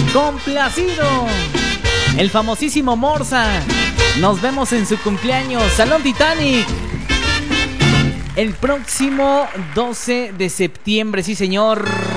Complacido. El famosísimo Morsa. Nos vemos en su cumpleaños. Salón Titanic. El próximo 12 de septiembre, sí señor.